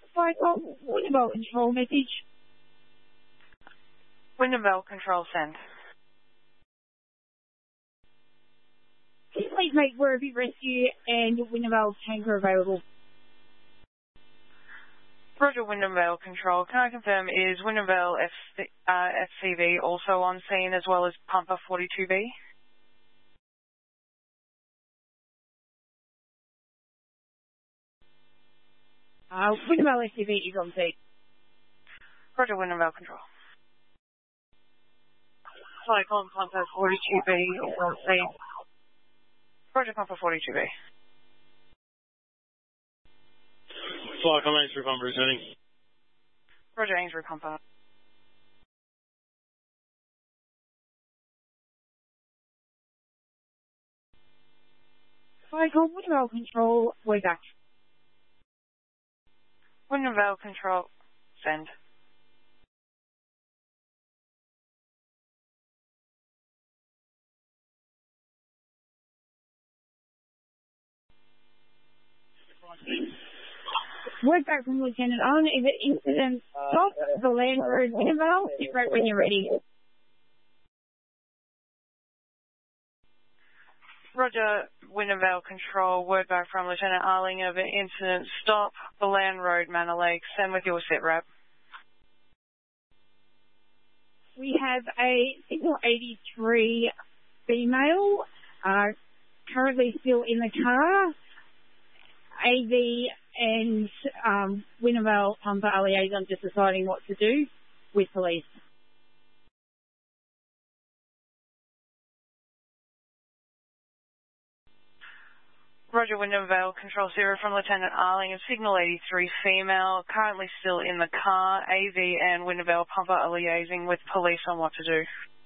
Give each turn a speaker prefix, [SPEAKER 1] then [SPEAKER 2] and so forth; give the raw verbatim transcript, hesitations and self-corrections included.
[SPEAKER 1] Right, well, Wintervale control message.
[SPEAKER 2] Wintervale control send.
[SPEAKER 1] Can you please make Werribee Rescue and Wintervale tanker available?
[SPEAKER 2] Roger, Wintervale control. Can I confirm, is Wintervale F C, uh, F C V also on scene as well as Pumper forty-two B?
[SPEAKER 1] Uh, Wintervale F C V is on scene.
[SPEAKER 2] Roger, Wintervale control. Cyclone Pumper forty-two B on scene. Roger, Pumper forty-two B.
[SPEAKER 3] Cyclone Ainsbury Pumper returning.
[SPEAKER 2] Roger, Ainsbury Pumper.
[SPEAKER 1] Cyclone Wintervale control, we're back.
[SPEAKER 2] Wintervale control send.
[SPEAKER 1] Word back from Lieutenant On. If it incident stop the land road Wintervale, sit right when you're ready.
[SPEAKER 2] Roger, Wintervale control. Word back from Lieutenant Arling of an incident stop the land road Manor Lake. Send with your sit rep.
[SPEAKER 1] We have a Signal eighty-three female, uh, currently still in the car. A V and um, Wintervale Pumper are liaison just deciding what to do with police.
[SPEAKER 2] Roger, Wintervale control zero from Lieutenant Arling of Signal eighty-three female, currently still in the car. A V and Wintervale Pumper are liaising with police on what to do.